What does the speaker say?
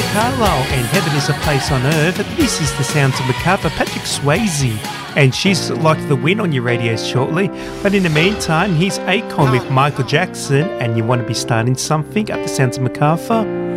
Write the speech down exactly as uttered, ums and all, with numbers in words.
Carlisle and Heaven is a Place on Earth. This is the Sounds of Macarthur, Patrick Swayze, and she's like the win on your radios shortly. But in the meantime, here's Akon with Michael Jackson, and You Want to Be Starting Something at the Sounds of Macarthur.